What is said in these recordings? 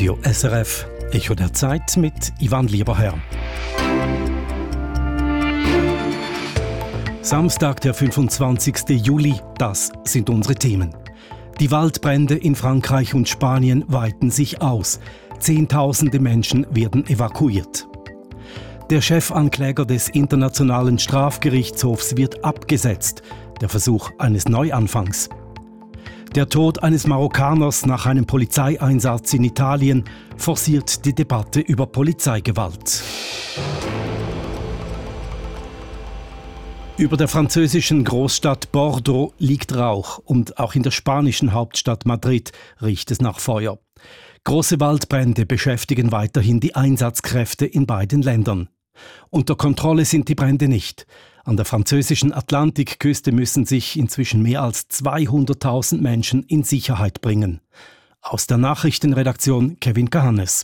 Radio SRF. Echo der Zeit mit Ivan Lieberherr. Samstag, der 25. Juli, das sind unsere Themen. Die Waldbrände in Frankreich und Spanien weiten sich aus. Zehntausende Menschen werden evakuiert. Der Chefankläger des Internationalen Strafgerichtshofs wird abgesetzt. Der Versuch eines Neuanfangs. Der Tod eines Marokkaners nach einem Polizeieinsatz in Italien forciert die Debatte über Polizeigewalt. Über der französischen Großstadt Bordeaux liegt Rauch und auch in der spanischen Hauptstadt Madrid riecht es nach Feuer. Große Waldbrände beschäftigen weiterhin die Einsatzkräfte in beiden Ländern. Unter Kontrolle sind die Brände nicht. An der französischen Atlantikküste müssen sich inzwischen mehr als 200.000 Menschen in Sicherheit bringen. Aus der Nachrichtenredaktion Kevin Kahannes.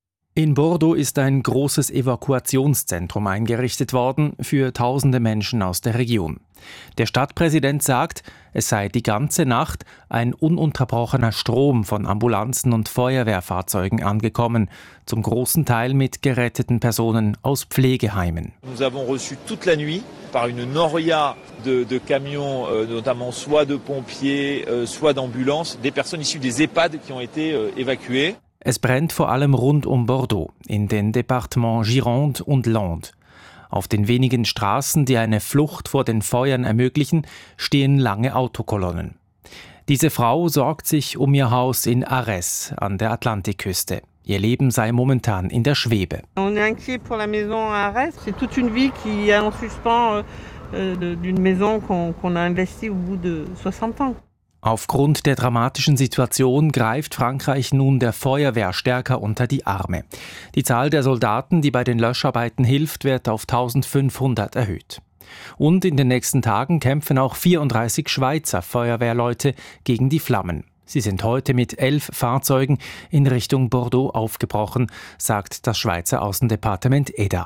In Bordeaux ist ein großes Evakuationszentrum eingerichtet worden für tausende Menschen aus der Region. Der Stadtpräsident sagt, es sei die ganze Nacht ein ununterbrochener Strom von Ambulanzen und Feuerwehrfahrzeugen angekommen, zum großen Teil mit geretteten Personen aus Pflegeheimen. Nous avons reçu toute la nuit par une noria de camions, notamment soit de pompiers, soit d'ambulances, des personnes issues des EHPAD qui ont été évacuées. Es brennt vor allem rund um Bordeaux, in den Departements Gironde und Landes. Auf den wenigen Straßen, die eine Flucht vor den Feuern ermöglichen, stehen lange Autokolonnen. Diese Frau sorgt sich um ihr Haus in Arès an der Atlantikküste. Ihr Leben sei momentan in der Schwebe. On est inquiet pour la maison à Arès. C'est toute une vie qui est en suspens d'une maison qu'on a investie au bout de 60 ans. Aufgrund der dramatischen Situation greift Frankreich nun der Feuerwehr stärker unter die Arme. Die Zahl der Soldaten, die bei den Löscharbeiten hilft, wird auf 1500 erhöht. Und in den nächsten Tagen kämpfen auch 34 Schweizer Feuerwehrleute gegen die Flammen. Sie sind heute mit 11 Fahrzeugen in Richtung Bordeaux aufgebrochen, sagt das Schweizer Außendepartement EDA.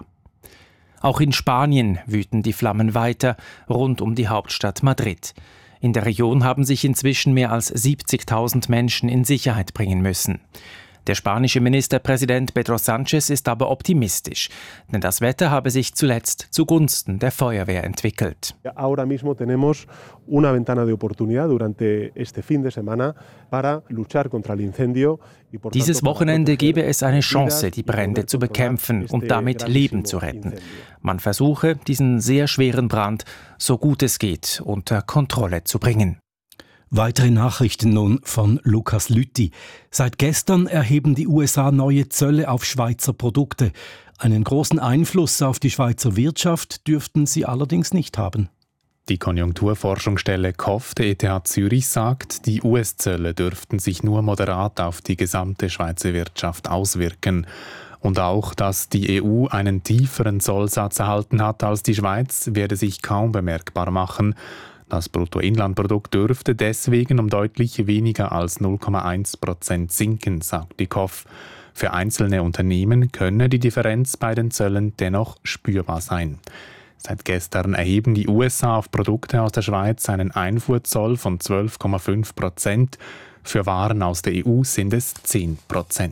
Auch in Spanien wüten die Flammen weiter, rund um die Hauptstadt Madrid. In der Region haben sich inzwischen mehr als 70.000 Menschen in Sicherheit bringen müssen. Der spanische Ministerpräsident Pedro Sánchez ist aber optimistisch, denn das Wetter habe sich zuletzt zugunsten der Feuerwehr entwickelt. Ahora mismo tenemos una ventana de oportunidad durante este fin de semana para luchar contra el incendio. Dieses Wochenende gebe es eine Chance, die Brände zu bekämpfen und damit Leben zu retten. Man versuche, diesen sehr schweren Brand, so gut es geht, unter Kontrolle zu bringen. Weitere Nachrichten nun von Lukas Lüthi. Seit gestern erheben die USA neue Zölle auf Schweizer Produkte. Einen großen Einfluss auf die Schweizer Wirtschaft dürften sie allerdings nicht haben. Die Konjunkturforschungsstelle KOF der ETH Zürich sagt, die US-Zölle dürften sich nur moderat auf die gesamte Schweizer Wirtschaft auswirken. Und auch, dass die EU einen tieferen Zollsatz erhalten hat als die Schweiz, werde sich kaum bemerkbar machen. Das Bruttoinlandprodukt dürfte deswegen um deutlich weniger als 0,1% sinken, sagt die KOF. Für einzelne Unternehmen könne die Differenz bei den Zöllen dennoch spürbar sein. Seit gestern erheben die USA auf Produkte aus der Schweiz einen Einfuhrzoll von 12,5%. Für Waren aus der EU sind es 10%.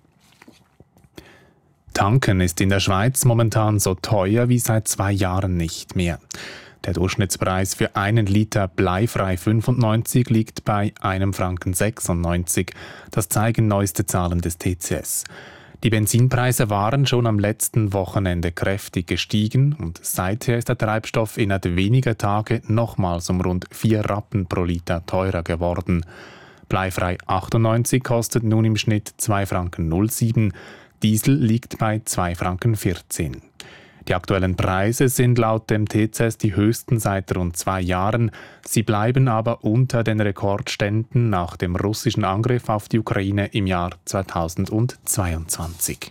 Tanken ist in der Schweiz momentan so teuer wie seit 2 Jahren nicht mehr. Der Durchschnittspreis für einen Liter bleifrei 95 liegt bei 1,96 Franken. Das zeigen neueste Zahlen des TCS. Die Benzinpreise waren schon am letzten Wochenende kräftig gestiegen und seither ist der Treibstoff innerhalb weniger Tage nochmals um rund 4 Rappen pro Liter teurer geworden. Bleifrei 98 kostet nun im Schnitt 2,07 Franken. Diesel liegt bei 2,14 Franken. Die aktuellen Preise sind laut dem TCS die höchsten seit rund 2 Jahren. Sie bleiben aber unter den Rekordständen nach dem russischen Angriff auf die Ukraine im Jahr 2022.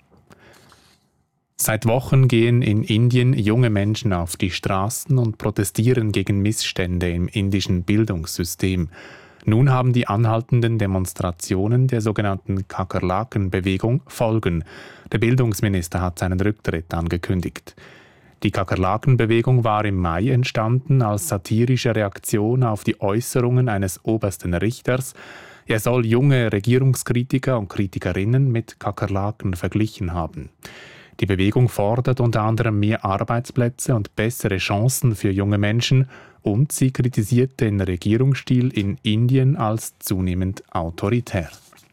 Seit Wochen gehen in Indien junge Menschen auf die Straßen und protestieren gegen Missstände im indischen Bildungssystem. Nun haben die anhaltenden Demonstrationen der sogenannten Kakerlaken-Bewegung Folgen. Der Bildungsminister hat seinen Rücktritt angekündigt. Die Kakerlaken-Bewegung war im Mai entstanden als satirische Reaktion auf die Äußerungen eines obersten Richters. Er soll junge Regierungskritiker und Kritikerinnen mit Kakerlaken verglichen haben. Die Bewegung fordert unter anderem mehr Arbeitsplätze und bessere Chancen für junge Menschen und sie kritisiert den Regierungsstil in Indien als zunehmend autoritär.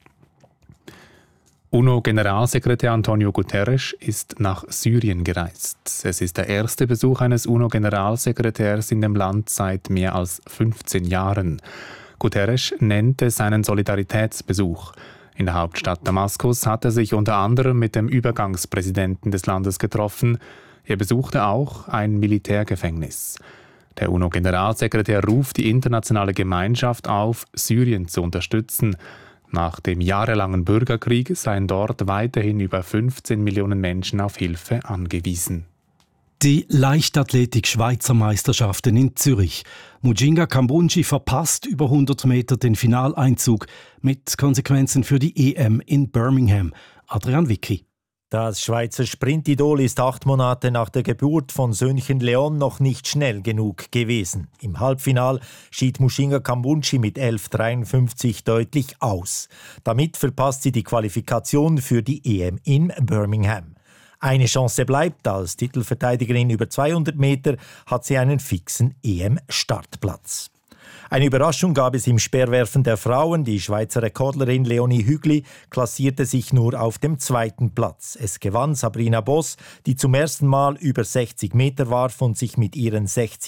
UNO-Generalsekretär Antonio Guterres ist nach Syrien gereist. Es ist der erste Besuch eines UNO-Generalsekretärs in dem Land seit mehr als 15 Jahren. Guterres nennt es einen Solidaritätsbesuch. In der Hauptstadt Damaskus hat er sich unter anderem mit dem Übergangspräsidenten des Landes getroffen. Er besuchte auch ein Militärgefängnis. Der UNO-Generalsekretär ruft die internationale Gemeinschaft auf, Syrien zu unterstützen. Nach dem jahrelangen Bürgerkrieg seien dort weiterhin über 15 Millionen Menschen auf Hilfe angewiesen. Die Leichtathletik-Schweizer Meisterschaften in Zürich. Mujinga Kambundji verpasst über 100 Meter den Finaleinzug mit Konsequenzen für die EM in Birmingham. Adrian Wicki. Das Schweizer Sprintidol ist 8 Monate nach der Geburt von Söhnchen Leon noch nicht schnell genug gewesen. Im Halbfinal schied Mujinga Kambundji mit 11,53 deutlich aus. Damit verpasst sie die Qualifikation für die EM in Birmingham. Eine Chance bleibt, als Titelverteidigerin über 200 Meter hat sie einen fixen EM-Startplatz. Eine Überraschung gab es im Speerwerfen der Frauen. Die Schweizer Rekordlerin Leonie Hügli klassierte sich nur auf dem 2. Platz. Es gewann Sabrina Boss, die zum ersten Mal über 60 Meter warf und sich mit ihren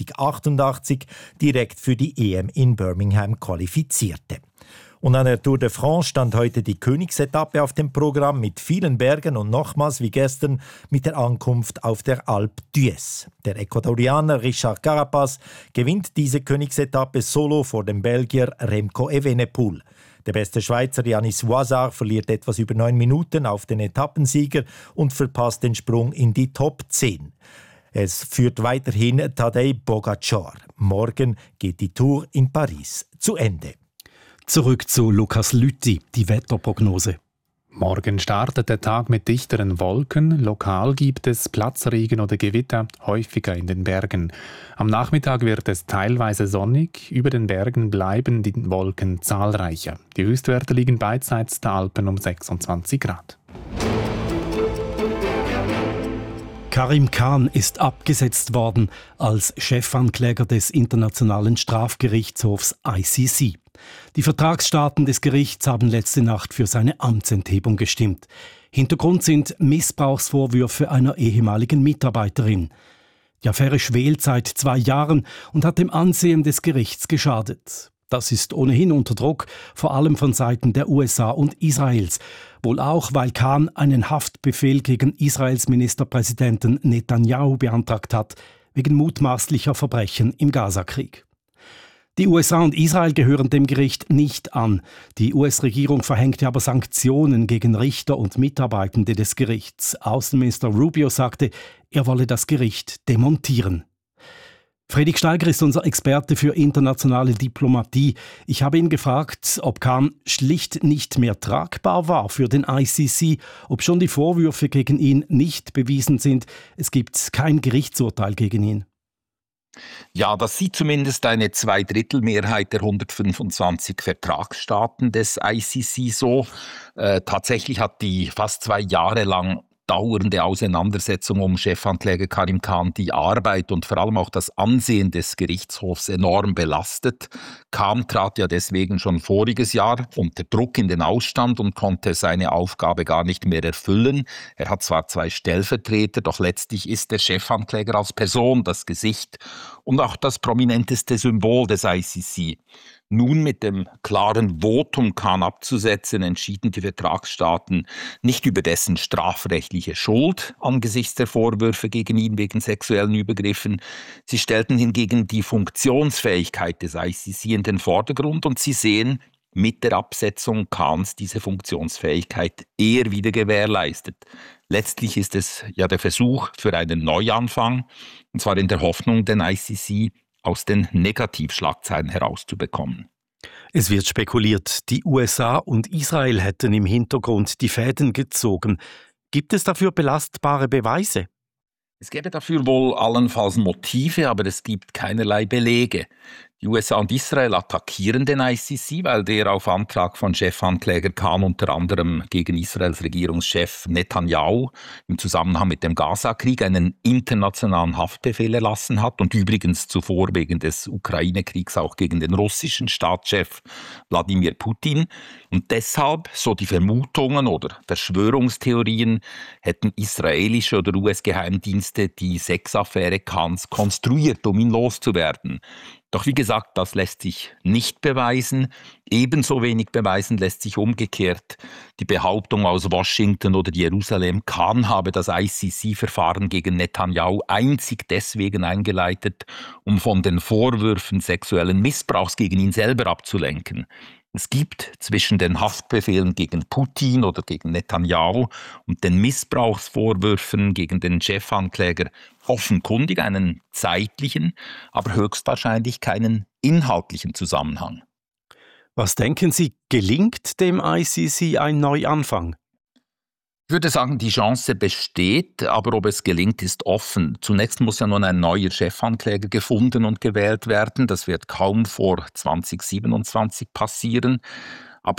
60,88 direkt für die EM in Birmingham qualifizierte. Und an der Tour de France stand heute die Königsetappe auf dem Programm mit vielen Bergen und nochmals wie gestern mit der Ankunft auf der Alpe d'Huez. Der Ecuadorianer Richard Carapaz gewinnt diese Königsetappe solo vor dem Belgier Remco Evenepoel. Der beste Schweizer Yanis Ouazzar verliert etwas über 9 Minuten auf den Etappensieger und verpasst den Sprung in die Top 10. Es führt weiterhin Tadej Pogačar. Morgen geht die Tour in Paris zu Ende. Zurück zu Lukas Lüthi, die Wetterprognose. Morgen startet der Tag mit dichteren Wolken. Lokal gibt es Platzregen oder Gewitter, häufiger in den Bergen. Am Nachmittag wird es teilweise sonnig. Über den Bergen bleiben die Wolken zahlreicher. Die Höchstwerte liegen beidseits der Alpen um 26 Grad. Karim Khan ist abgesetzt worden als Chefankläger des Internationalen Strafgerichtshofs ICC. Die Vertragsstaaten des Gerichts haben letzte Nacht für seine Amtsenthebung gestimmt. Hintergrund sind Missbrauchsvorwürfe einer ehemaligen Mitarbeiterin. Die Affäre schwelt seit 2 Jahren und hat dem Ansehen des Gerichts geschadet. Das ist ohnehin unter Druck, vor allem von Seiten der USA und Israels. Wohl auch, weil Khan einen Haftbefehl gegen Israels Ministerpräsidenten Netanyahu beantragt hat, wegen mutmaßlicher Verbrechen im Gazakrieg. Die USA und Israel gehören dem Gericht nicht an. Die US-Regierung verhängte aber Sanktionen gegen Richter und Mitarbeitende des Gerichts. Außenminister Rubio sagte, er wolle das Gericht demontieren. Fredrik Steiger ist unser Experte für internationale Diplomatie. Ich habe ihn gefragt, ob Khan schlicht nicht mehr tragbar war für den ICC, ob schon die Vorwürfe gegen ihn nicht bewiesen sind. Es gibt kein Gerichtsurteil gegen ihn. Ja, das sieht zumindest eine 2/3 der 125 Vertragsstaaten des ICC so. Tatsächlich hat die fast 2 Jahre lang dauernde Auseinandersetzung um Chefankläger Karim Khan die Arbeit und vor allem auch das Ansehen des Gerichtshofs enorm belastet. Khan trat ja deswegen schon voriges Jahr unter Druck in den Ausstand und konnte seine Aufgabe gar nicht mehr erfüllen. Er hat zwar 2 Stellvertreter, doch letztlich ist der Chefankläger als Person das Gesicht und auch das prominenteste Symbol des ICC. Nun mit dem klaren Votum Khan abzusetzen, entschieden die Vertragsstaaten nicht über dessen strafrechtliche Schuld angesichts der Vorwürfe gegen ihn wegen sexuellen Übergriffen. Sie stellten hingegen die Funktionsfähigkeit des ICC in den Vordergrund und sie sehen mit der Absetzung Khans diese Funktionsfähigkeit eher wieder gewährleistet. Letztlich ist es ja der Versuch für einen Neuanfang, und zwar in der Hoffnung, den ICC aus den Negativschlagzeilen herauszubekommen. Es wird spekuliert, die USA und Israel hätten im Hintergrund die Fäden gezogen. Gibt es dafür belastbare Beweise? Es gäbe dafür wohl allenfalls Motive, aber es gibt keinerlei Belege. Die USA und Israel attackieren den ICC, weil der auf Antrag von Chefankläger Khan unter anderem gegen Israels Regierungschef Netanyahu im Zusammenhang mit dem Gaza-Krieg einen internationalen Haftbefehl erlassen hat und übrigens zuvor wegen des Ukraine-Kriegs auch gegen den russischen Staatschef Wladimir Putin. Und deshalb, so die Vermutungen oder Verschwörungstheorien, hätten israelische oder US-Geheimdienste die Sexaffäre Khans konstruiert, um ihn loszuwerden. Doch wie gesagt, das lässt sich nicht beweisen. Ebenso wenig beweisen lässt sich umgekehrt die Behauptung aus Washington oder Jerusalem, Khan habe das ICC-Verfahren gegen Netanyahu einzig deswegen eingeleitet, um von den Vorwürfen sexuellen Missbrauchs gegen ihn selber abzulenken. Es gibt zwischen den Haftbefehlen gegen Putin oder gegen Netanyahu und den Missbrauchsvorwürfen gegen den Chefankläger offenkundig einen zeitlichen, aber höchstwahrscheinlich keinen inhaltlichen Zusammenhang. Was denken Sie, gelingt dem ICC ein Neuanfang? Ich würde sagen, die Chance besteht, aber ob es gelingt, ist offen. Zunächst muss ja nun ein neuer Chefankläger gefunden und gewählt werden. Das wird kaum vor 2027 passieren.